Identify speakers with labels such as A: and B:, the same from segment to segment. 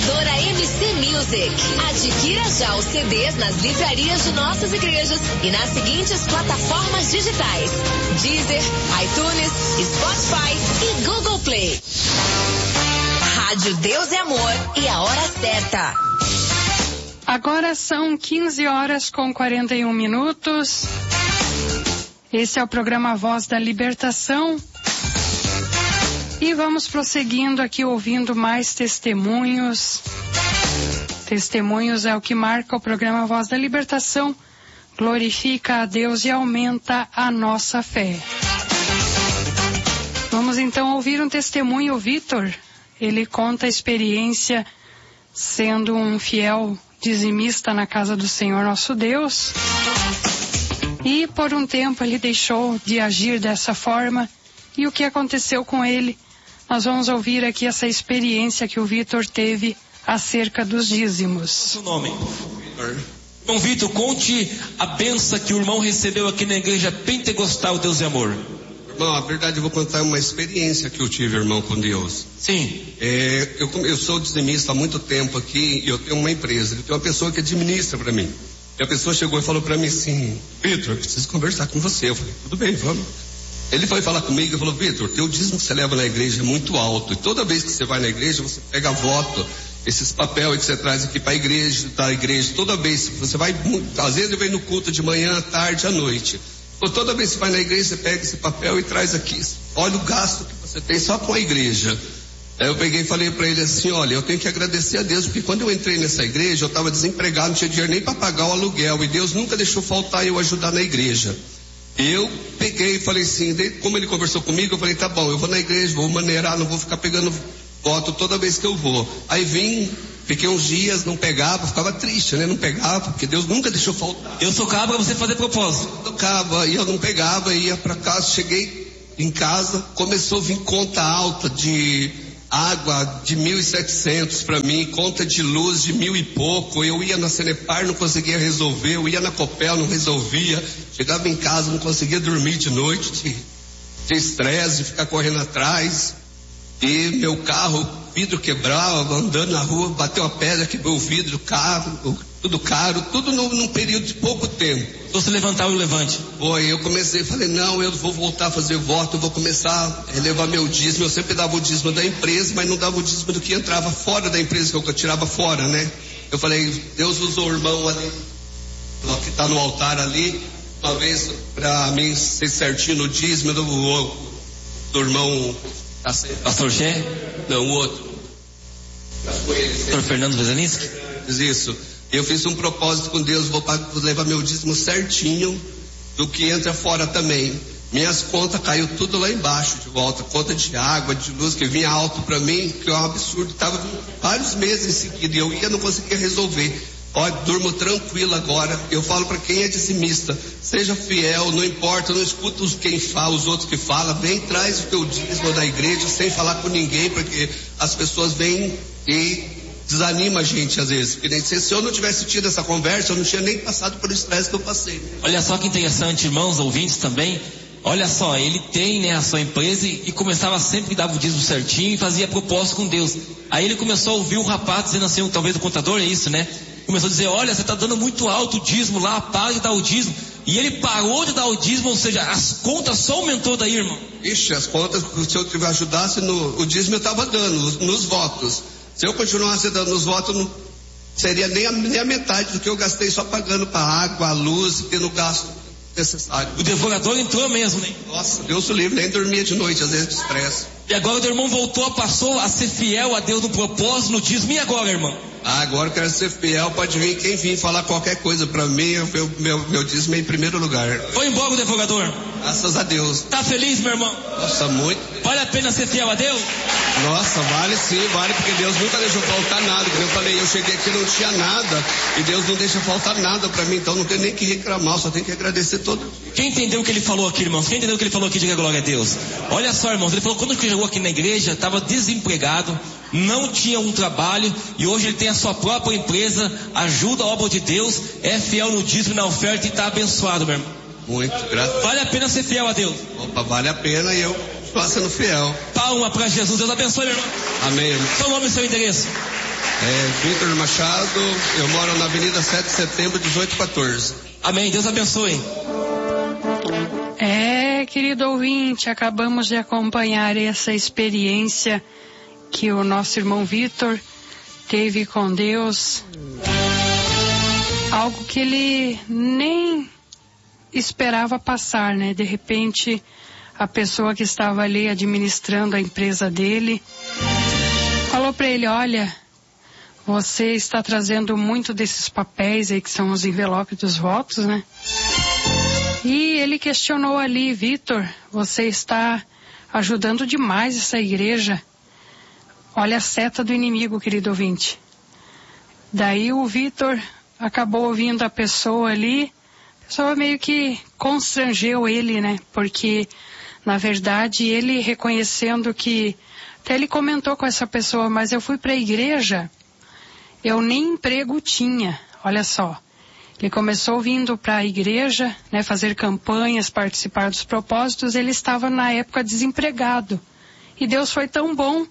A: Gravadora MC Music. Adquira já os CDs nas livrarias de nossas igrejas e nas seguintes plataformas digitais: Deezer, iTunes, Spotify e Google Play. Rádio Deus e Amor e a hora certa.
B: Agora são 15h41. Esse é o programa Voz da Libertação. E vamos prosseguindo aqui ouvindo mais testemunhos. Testemunhos é o que marca o programa Voz da Libertação. Glorifica a Deus e aumenta a nossa fé. Vamos então ouvir um testemunho. O Vitor, ele conta a experiência sendo um fiel dizimista na casa do Senhor nosso Deus. E por um tempo ele deixou de agir dessa forma. E o que aconteceu com ele? Nós vamos ouvir aqui essa experiência que o Vitor teve acerca dos dízimos.
C: Seu nome? Irmão Vitor, conte a benção que o irmão recebeu aqui na igreja pentecostal Deus e Amor.
D: Irmão, a verdade eu vou contar uma experiência que eu tive, irmão, com Deus.
C: Sim.
D: Eu sou dizimista há muito tempo aqui e eu tenho uma empresa. Eu tenho uma pessoa que administra para mim. E a pessoa chegou e falou para mim assim: Vitor, eu preciso conversar com você. Eu falei: tudo bem, vamos. Ele foi falar comigo e falou: Vitor, teu dízimo que você leva na igreja é muito alto. E toda vez que você vai na igreja, você pega voto, esses papéis que você traz aqui para a igreja, da igreja. Toda vez que você vai, às vezes eu venho no culto de manhã, à tarde, à noite. Toda vez que você vai na igreja, você pega esse papel e traz aqui. Olha o gasto que você tem só com a igreja. Aí eu peguei e falei para ele assim: olha, eu tenho que agradecer a Deus, porque quando eu entrei nessa igreja, eu estava desempregado, não tinha dinheiro nem para pagar o aluguel. E Deus nunca deixou faltar eu ajudar na igreja. Eu peguei e falei assim, como ele conversou comigo, eu falei: tá bom, eu vou na igreja, vou maneirar, não vou ficar pegando voto toda vez que eu vou. Aí fiquei uns dias, não pegava, ficava triste, né? Não pegava, porque Deus nunca deixou faltar.
C: Eu socava para você fazer propósito.
D: Eu tocava, e eu não pegava, ia para casa, cheguei em casa, começou a vir conta alta de água de 1.700 para mim, conta de luz de 1.000 e pouco. Eu ia na Cenepar, não conseguia resolver, eu ia na Copel, não resolvia. Chegava em casa, não conseguia dormir de noite, de estresse, de ficar correndo atrás. E meu carro, vidro quebrava, andando na rua, bateu uma pedra, quebrou o vidro do carro, tudo caro, tudo num período de pouco tempo.
C: Se você levantar o levante.
D: Foi, eu comecei, falei: não, eu vou voltar a fazer voto, eu vou começar a levar meu dízimo. Eu sempre dava o dízimo da empresa, mas não dava o dízimo do que entrava fora da empresa, que eu tirava fora, né? Eu falei: Deus usou o irmão ali, que está no altar ali, uma vez para mim ser certinho no dízimo do irmão.
C: Pastor Xé?
D: Não, o outro.
C: Pastor Fernando Vezaninski?
D: Isso. Eu fiz um propósito com Deus, vou levar meu dízimo certinho do que entra fora também. Minhas contas caiu tudo lá embaixo de volta, conta de água, de luz, que vinha alto para mim, que é um absurdo. Tava vários meses em seguida e eu não conseguia resolver. Olha, durmo tranquilo agora. Eu falo para quem é dizimista: seja fiel, não importa, não escuta quem fala, os outros que falam. Vem, traz o teu dízimo da igreja sem falar com ninguém, porque as pessoas vêm e desanima a gente às vezes. Porque se eu não tivesse tido essa conversa, eu não tinha nem passado por estresse que eu passei.
C: Olha só que interessante, irmãos, ouvintes também. Olha só, ele tem, a sua empresa e começava sempre, dava o dízimo certinho e fazia propósito com Deus. Aí ele começou a ouvir o rapaz dizendo assim, talvez o contador, é isso, né? Começou a dizer: olha, você está dando muito alto o dízimo lá, para de dar o dízimo. E ele parou de dar o dízimo, ou seja, as contas só aumentou daí, irmão.
D: Ixi, as contas, se eu ajudasse o dízimo eu estava dando, nos votos. Se eu continuasse dando nos votos, não seria nem a metade do que eu gastei só pagando para água, a luz e tendo gasto necessário.
C: O devorador entrou mesmo, né?
D: Nossa, Deus o livre, nem dormia de noite, às vezes de estresse.
C: E agora o irmão passou a ser fiel a Deus no propósito, no dízimo. E agora, irmão?
D: Agora eu quero ser fiel, pode vir quem vir falar qualquer coisa para mim, meu dízimo é em primeiro lugar.
C: Foi embora o devorador?
D: Graças a Deus.
C: Tá feliz, meu irmão?
D: Nossa, muito.
C: Vale a pena ser fiel a Deus?
D: Nossa, vale sim, vale, porque Deus nunca deixou faltar nada. Como eu falei, eu cheguei aqui e não tinha nada, e Deus não deixa faltar nada para mim, então não tem nem que reclamar, só tem que agradecer todo.
C: Quem entendeu o que ele falou aqui, irmãos? Quem entendeu o que ele falou aqui, diga glória a Deus. Olha só, irmãos, ele falou que quando ele chegou aqui na igreja, estava desempregado, não tinha um trabalho, e hoje ele tem a sua própria empresa, ajuda a obra de Deus, é fiel no dízimo e na oferta e está abençoado, meu irmão.
D: Muito, graças.
C: Vale a pena ser fiel a Deus.
D: Opa, vale a pena, e eu estou sendo fiel.
C: Palma para Jesus, Deus abençoe, meu irmão.
D: Amém.
C: Seu nome e seu endereço.
D: Vitor Machado, eu moro na Avenida 7 de Setembro, 1814.
C: Amém, Deus abençoe.
B: Querido ouvinte, acabamos de acompanhar essa experiência que o nosso irmão Vitor teve com Deus. Algo que ele nem esperava passar, né? De repente, a pessoa que estava ali administrando a empresa dele falou para ele: olha, você está trazendo muito desses papéis aí que são os envelopes dos votos, né? E ele questionou ali: Vitor, você está ajudando demais essa igreja. Olha a seta do inimigo, querido ouvinte. Daí o Vitor acabou ouvindo a pessoa ali. A pessoa meio que constrangeu ele, né? Porque, na verdade, ele reconhecendo que... Até ele comentou com essa pessoa: mas eu fui para a igreja, eu nem emprego tinha. Olha só. Ele começou vindo para a igreja, né, fazer campanhas, participar dos propósitos. Ele estava na época desempregado. E Deus foi tão bom,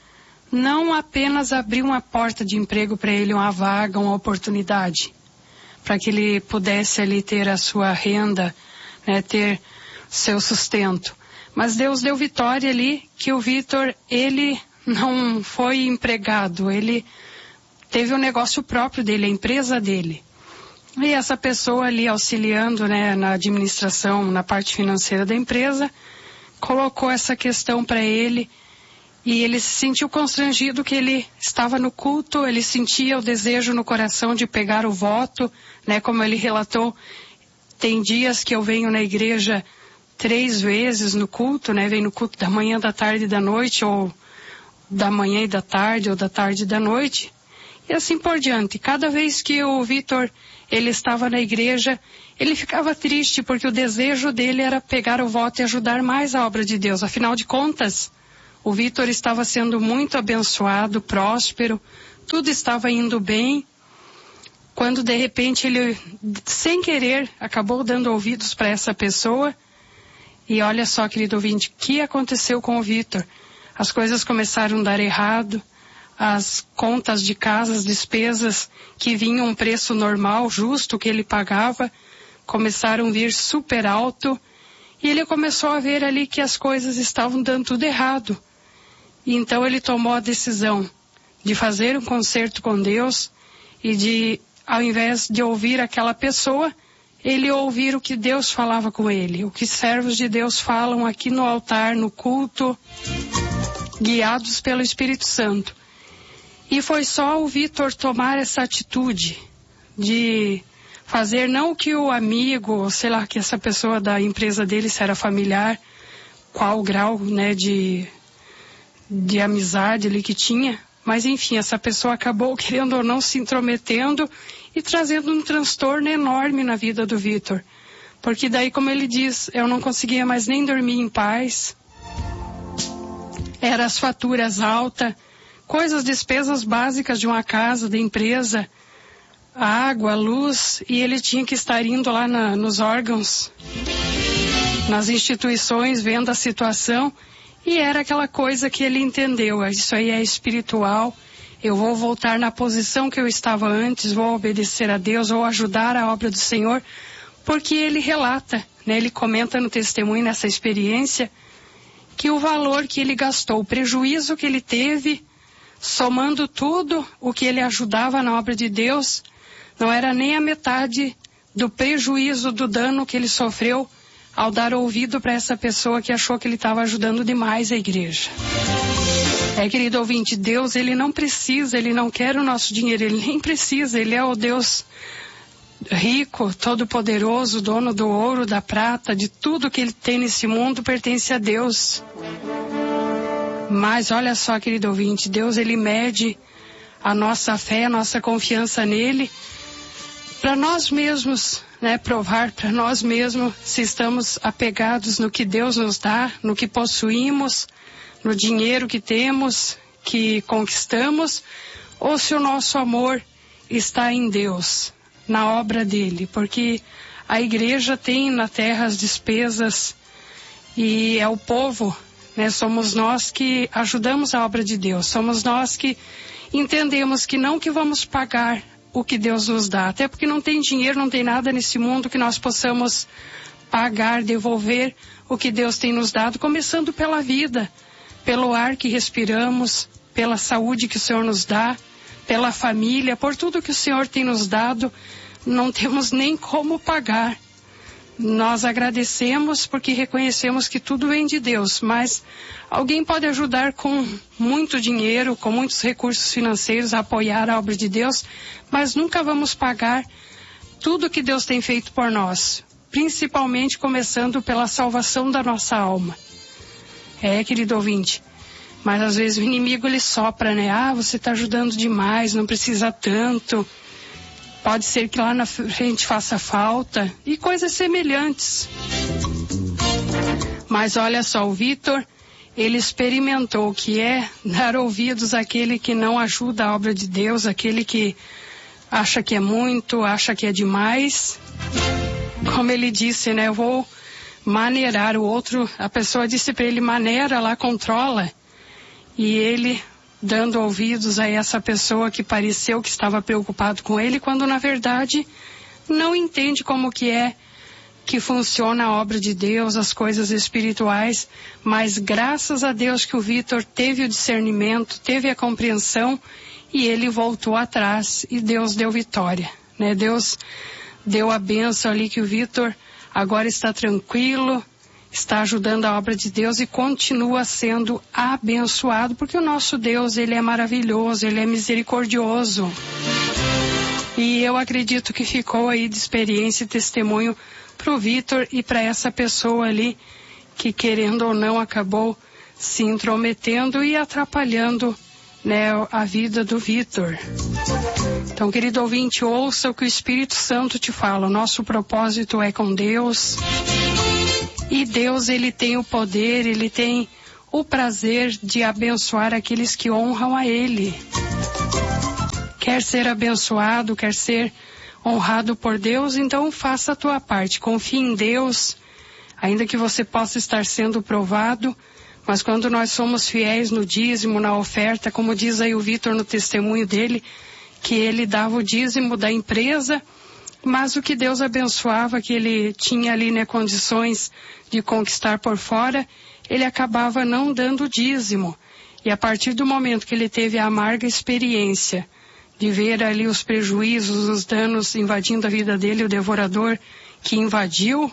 B: não apenas abriu uma porta de emprego para ele, uma vaga, uma oportunidade, para que ele pudesse ali ter a sua renda, né, ter seu sustento. Mas Deus deu vitória ali, que o Vitor, ele não foi empregado, ele teve um negócio próprio dele, a empresa dele. E essa pessoa ali auxiliando, né, na administração, na parte financeira da empresa, colocou essa questão para ele e ele se sentiu constrangido que ele estava no culto, ele sentia o desejo no coração de pegar o voto, né, como ele relatou. Tem dias que eu venho na igreja 3 vezes no culto, né, venho no culto da manhã, da tarde e da noite, ou da manhã e da tarde, ou da tarde e da noite, e assim por diante. Cada vez que o Vitor, ele estava na igreja, ele ficava triste porque o desejo dele era pegar o voto e ajudar mais a obra de Deus. Afinal de contas, o Vitor estava sendo muito abençoado, próspero, tudo estava indo bem, quando de repente ele, sem querer, acabou dando ouvidos para essa pessoa. E olha só, querido ouvinte, o que aconteceu com o Vitor? As coisas começaram a dar errado. As contas de casa, as despesas que vinham um preço normal, justo, que ele pagava, começaram a vir super alto, e ele começou a ver ali que as coisas estavam dando tudo errado. E então ele tomou a decisão de fazer um concerto com Deus e de, ao invés de ouvir aquela pessoa, ele ouvir o que Deus falava com ele, o que servos de Deus falam aqui no altar, no culto, guiados pelo Espírito Santo. E foi só o Vitor tomar essa atitude de fazer não o que o amigo, ou sei lá, que essa pessoa da empresa dele, se era familiar, qual o grau, né, de amizade ali que tinha, mas enfim, essa pessoa acabou, querendo ou não, se intrometendo e trazendo um transtorno enorme na vida do Vitor. Porque daí, como ele diz, eu não conseguia mais nem dormir em paz, eram as faturas altas, coisas, despesas básicas de uma casa, da empresa, a água, a luz, e ele tinha que estar indo lá nos órgãos, nas instituições, vendo a situação, e era aquela coisa que ele entendeu: isso aí é espiritual, eu vou voltar na posição que eu estava antes, vou obedecer a Deus, vou ajudar a obra do Senhor, porque ele relata, né, ele comenta no testemunho, nessa experiência, que o valor que ele gastou, o prejuízo que ele teve, somando tudo o que ele ajudava na obra de Deus, não era nem a metade do prejuízo, do dano que ele sofreu ao dar ouvido para essa pessoa que achou que ele estava ajudando demais a igreja. Querido ouvinte, Deus, ele não precisa, ele não quer o nosso dinheiro, ele nem precisa, ele é o Deus rico, todo-poderoso, dono do ouro, da prata, de tudo que ele tem nesse mundo pertence a Deus. Mas olha só, querido ouvinte, Deus, ele mede a nossa fé, a nossa confiança nele, para nós mesmos, né, provar para nós mesmos se estamos apegados no que Deus nos dá, no que possuímos, no dinheiro que temos, que conquistamos, ou se o nosso amor está em Deus, na obra dele, porque a igreja tem na terra as despesas e é o povo, né, somos nós que ajudamos a obra de Deus, somos nós que entendemos que não que vamos pagar o que Deus nos dá, até porque não tem dinheiro, não tem nada nesse mundo que nós possamos pagar, devolver o que Deus tem nos dado, começando pela vida, pelo ar que respiramos, pela saúde que o Senhor nos dá, pela família, por tudo que o Senhor tem nos dado, não temos nem como pagar. Nós agradecemos porque reconhecemos que tudo vem de Deus, mas alguém pode ajudar com muito dinheiro, com muitos recursos financeiros a apoiar a obra de Deus, mas nunca vamos pagar tudo que Deus tem feito por nós, principalmente começando pela salvação da nossa alma. Querido ouvinte, mas às vezes o inimigo ele sopra, né? Você está ajudando demais, não precisa tanto. Pode ser que lá na frente faça falta e coisas semelhantes. Mas olha só, o Vitor, ele experimentou o que é dar ouvidos àquele que não ajuda a obra de Deus, aquele que acha que é muito, acha que é demais. Como ele disse, né? Eu vou maneirar o outro. A pessoa disse para ele, maneira lá, controla. E ele dando ouvidos a essa pessoa que pareceu que estava preocupado com ele, quando na verdade não entende como que é que funciona a obra de Deus, as coisas espirituais, mas graças a Deus que o Vitor teve o discernimento, teve a compreensão e ele voltou atrás e Deus deu vitória, né? Deus deu a bênção ali que o Vitor agora está tranquilo, está ajudando a obra de Deus e continua sendo abençoado, porque o nosso Deus, ele é maravilhoso, ele é misericordioso. E eu acredito que ficou aí de experiência e testemunho para o Vitor e para essa pessoa ali que, querendo ou não, acabou se intrometendo e atrapalhando, né, a vida do Vitor. Então, querido ouvinte, ouça o que o Espírito Santo te fala. O nosso propósito é com Deus. E Deus, ele tem o poder, ele tem o prazer de abençoar aqueles que honram a ele. Quer ser abençoado, quer ser honrado por Deus, então faça a tua parte. Confie em Deus, ainda que você possa estar sendo provado, mas quando nós somos fiéis no dízimo, na oferta, como diz aí o Vitor no testemunho dele, que ele dava o dízimo da empresa, mas o que Deus abençoava, que ele tinha ali, né, condições de conquistar por fora, ele acabava não dando dízimo. E a partir do momento que ele teve a amarga experiência de ver ali os prejuízos, os danos invadindo a vida dele, o devorador que invadiu,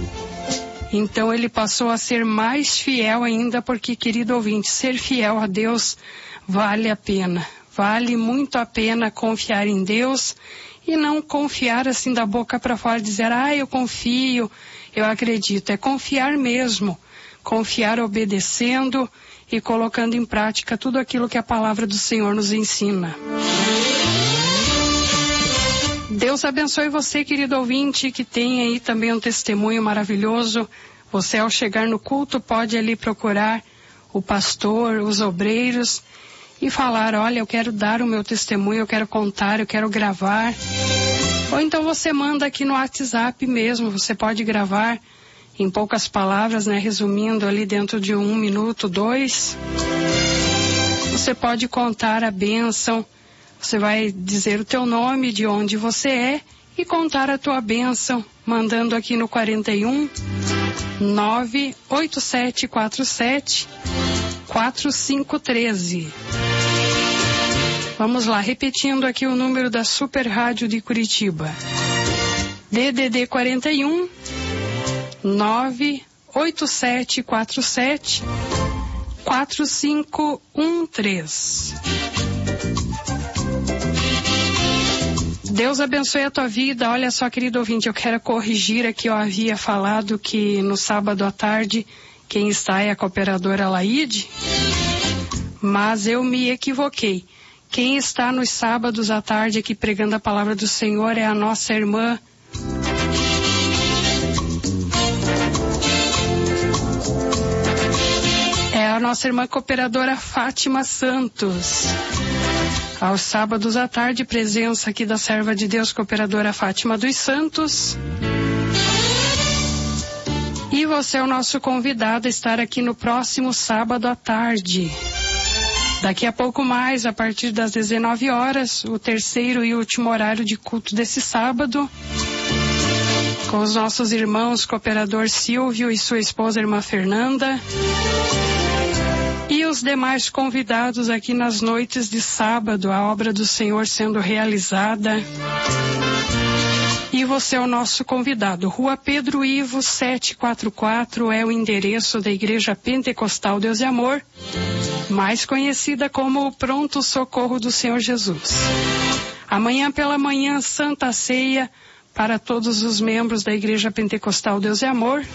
B: então ele passou a ser mais fiel ainda, porque, querido ouvinte, ser fiel a Deus vale a pena. Vale muito a pena confiar em Deus e não confiar assim da boca para fora, dizer, eu confio, eu acredito. É confiar mesmo, confiar obedecendo e colocando em prática tudo aquilo que a palavra do Senhor nos ensina. Deus abençoe você, querido ouvinte, que tem aí também um testemunho maravilhoso. Você, ao chegar no culto, pode ali procurar o pastor, os obreiros e falar, olha, eu quero dar o meu testemunho, eu quero contar, eu quero gravar. Ou então você manda aqui no WhatsApp mesmo, você pode gravar em poucas palavras, né, resumindo ali dentro de 1 minuto, 2. Você pode contar a bênção, você vai dizer o teu nome, de onde você é e contar a tua bênção, mandando aqui no 41 98747 4513. Vamos lá, repetindo aqui o número da Super Rádio de Curitiba. DDD 41 98747 4513. Deus abençoe a tua vida. Olha só, querido ouvinte, eu quero corrigir aqui, eu havia falado que no sábado à tarde quem está é a cooperadora Laide, mas eu me equivoquei. Quem está nos sábados à tarde aqui pregando a palavra do Senhor é a nossa irmã cooperadora Fátima Santos. Aos sábados à tarde, presença aqui da serva de Deus, cooperadora Fátima dos Santos. E você é o nosso convidado a estar aqui no próximo sábado à tarde. Daqui a pouco mais, a partir das 19 horas, o terceiro e último horário de culto desse sábado, com os nossos irmãos cooperador Silvio e sua esposa irmã Fernanda, e os demais convidados aqui nas noites de sábado, a obra do Senhor sendo realizada. E você é o nosso convidado. Rua Pedro Ivo 744 é o endereço da Igreja Pentecostal Deus e Amor, mais conhecida como o Pronto Socorro do Senhor Jesus. Amanhã pela manhã, Santa Ceia para todos os membros da Igreja Pentecostal Deus e Amor.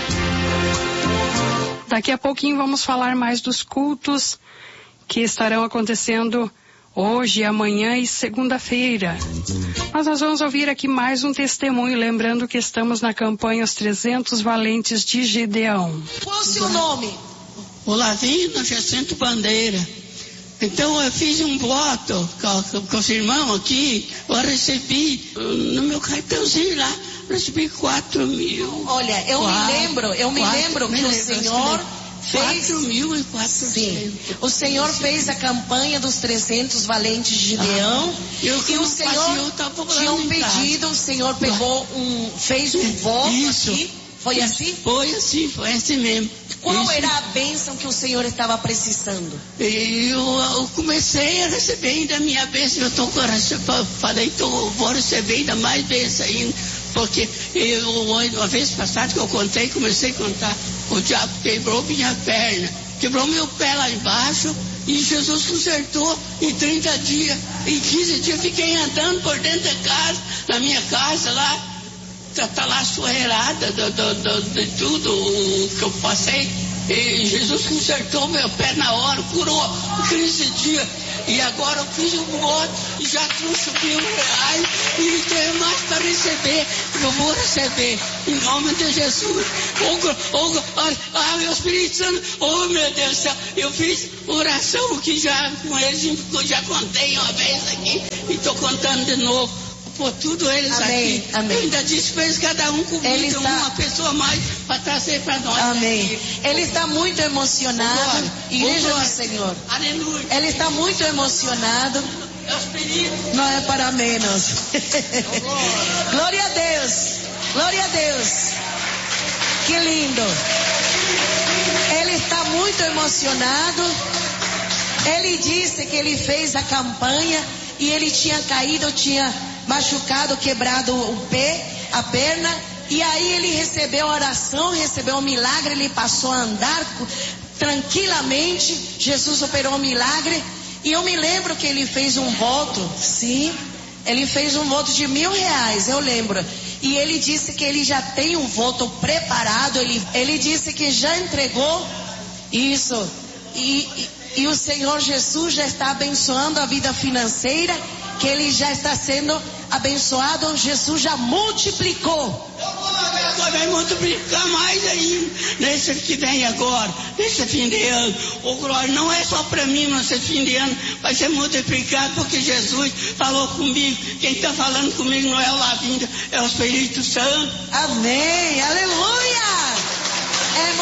B: Daqui a pouquinho vamos falar mais dos cultos que estarão acontecendo hoje, amanhã e segunda-feira. Mas nós vamos ouvir aqui mais um testemunho, lembrando que estamos na campanha Os 300 Valentes de Gideão.
E: Qual o seu nome?
F: Olavino Jacinto Bandeira. Então eu fiz um voto com os irmãos aqui, eu recebi no meu cartãozinho lá, recebi 4 mil.
E: Olha, eu me lembro que o Senhor fez
F: 4.400.
E: Sim. O Senhor fez a campanha dos 300 Valentes de Gideão. E o Senhor tinha um pedido, o Senhor fez um voto aqui. Foi assim?
F: Foi assim mesmo.
E: Qual era a bênção que o Senhor estava precisando?
F: Eu comecei a receber ainda a minha bênção. Falei que eu vou receber ainda mais bênção ainda. Porque uma vez passada que eu comecei a contar, o diabo quebrou minha perna, quebrou meu pé lá embaixo, e Jesus consertou em 30 dias. Em 15 dias fiquei andando por dentro da casa, na minha casa lá, tá lá suerada de tudo que eu passei. E Jesus consertou meu pé na hora, curou 15 dias. E agora eu fiz um voto e já trouxe R$1.000 e tenho mais para receber. Eu vou receber em nome de Jesus. Meu Espírito Santo, oh meu Deus do céu, eu fiz oração que já com eles, eu já contei uma vez aqui e estou contando de novo. Por tudo eles aqui.
E: Amém.
F: Eu ainda disse para eles, cada um convida uma pessoa mais para trazer para nós.
E: Amém.
F: Aqui.
E: Ele está muito emocionado. Igreja do Senhor.
F: Aleluia.
E: Ele está muito emocionado. Não é para menos. Glória a Deus. Glória a Deus. Que lindo. Ele está muito emocionado. Ele disse que ele fez a campanha e ele tinha caído, tinha machucado, quebrado o pé, a perna, e aí ele recebeu a oração, recebeu um milagre, ele passou a andar tranquilamente. Jesus operou um milagre, e eu me lembro que ele fez um voto, sim, ele fez um voto de R$1.000, eu lembro, e ele disse que ele já tem um voto preparado, ele disse que já entregou isso, e o Senhor Jesus já está abençoando a vida financeira, que ele já está sendo abençoado, Jesus já multiplicou.
F: Vai multiplicar mais ainda nesse que vem agora, nesse fim de ano. Oh, glória, não é só para mim, mas esse fim de ano vai ser multiplicado, porque Jesus falou comigo. Quem está falando comigo não é o Lavinda, é o Espírito Santo.
E: Amém, aleluia. É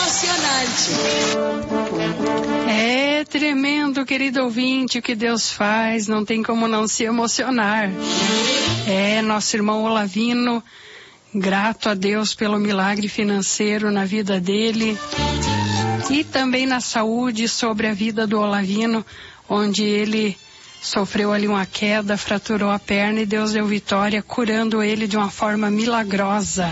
E: emocionante.
B: É tremendo, querido ouvinte, o que Deus faz, não tem como não se emocionar. É, nosso irmão Olavino, grato a Deus pelo milagre financeiro na vida dele e também na saúde, sobre a vida do Olavino, onde ele sofreu ali uma queda, fraturou a perna e Deus deu vitória, curando ele de uma forma milagrosa.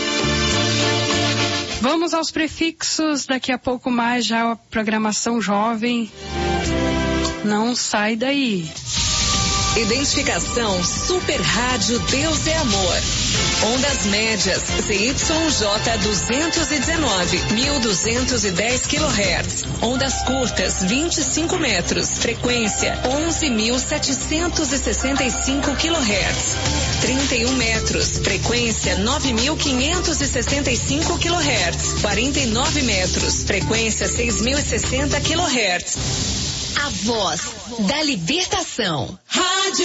B: Vamos aos prefixos, daqui a pouco mais já a programação jovem. Não sai daí.
A: Identificação Super Rádio Deus é Amor. Ondas médias ZYJ 219, 1210 kHz. Ondas curtas 25 metros. Frequência 11.765 kHz. 31 metros. Frequência 9.565 kHz. 49 metros. Frequência 6.060 kHz. A voz da libertação. Rádio